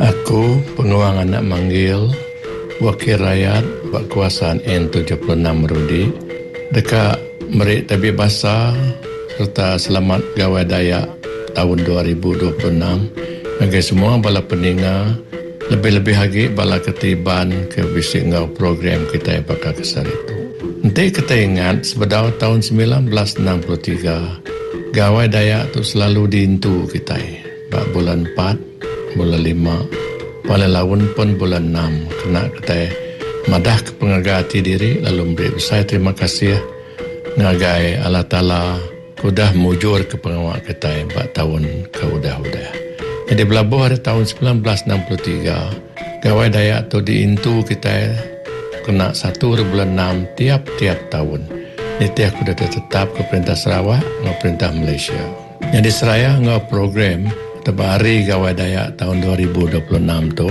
Aku, penguang anak manggil, wakil rakyat berkuasaan N76 Rudi, dekat merik tabik basah serta selamat gawai Dayak tahun 2026 bagi semua bala peninga, lebih-lebih lagi bala ketiban ke bisik ngau program kita yang bakal kesal itu. Nanti kita ingat sebedau tahun 1963 gawai Dayak tu selalu diintu kita. Bulan 4, bulan 5, paling lawan pun bulan 6. Kena kita madah ke pengagati diri lalu beri besar terima kasih ngagai Allah Ta'ala kudah mujur ke pengawak kita 4 tahun ke udah-udah. Jadi belabuh hari tahun 1963 gawai Dayak tu diintu kita kena 1 bulan 6 tiap-tiap tahun. Ini aku dah tetap ke Perintah Sarawak dengan Perintah Malaysia. Jadi seraya ngau program terbari gawai Dayak tahun 2026 tu,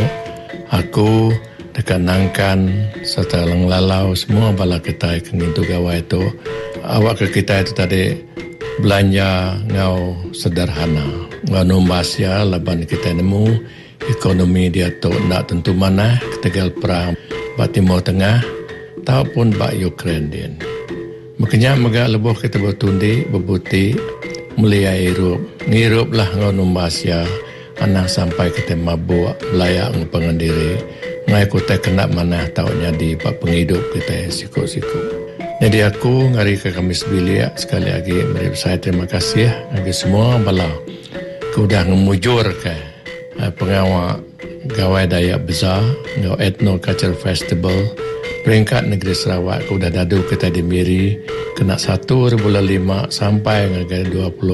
aku dekanangkan serta lenglalau semua bala kita yang itu gawai tu. Awak ke kita itu tadi belanja ngau sederhana. Ngau numbasia laban kita nemu ekonomi dia tu nak tentu mana ketegal perang bak Timur Tengah ataupun bak Ukraine din. Makanya megak lebuh kita bertundi berbuti mulia Europe lah ngau numbasia anang sampai kita mabuk layak ngepengandiri ngai kita kena mana taunya di pak penghidup kita siku-siku. Jadi aku ngari ke Kamis Bilik sekali lagi beri saya terima kasih bagi semua bala kudah ngemujur ke pengawak gawai Dayak besar ngau Ethno Culture Festival peringkat negeri Sarawak kudah dadu kita di Miri kena 1 bulan 5 sampai ngagai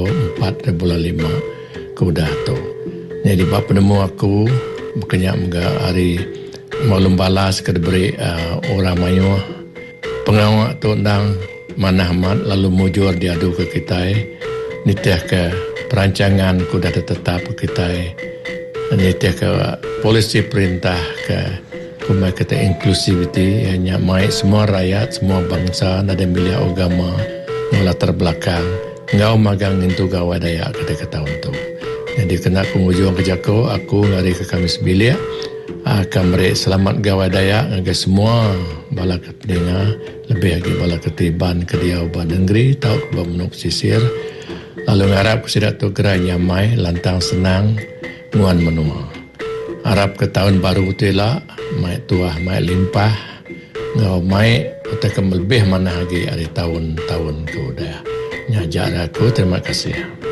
24 bulan 5 kudah tu. Jadi bapa penemu aku berkenyak mga hari maklum balas ke diberi orang mayu pengawak tu ndang manahmat lalu mujur diadu ke kita nitiah ke perancangan kudah tetap ke kita nitiah ke polisi perintah ke kumai kita inclusivity hanya mai semua rakyat semua bangsa nada milia agama latar belakang ngau magang itu gawai Dayak kita tahun tu. Jadi kena penghujung kerjaku aku ngari ke Kamis Bilik akan beri selamat gawai Dayak ke semua bala kepentingan lebih lagi bala ketiban kediau ban negeri tau ke menuk sisir lalu ngarap sidak tu gerai nyamai lantang senang muan menua harap ke tahun baru tu lah mai tuah mai limpah ngau mai utak lebih mana lagi hari tahun-tahun ke udah nyajak aku terima kasih.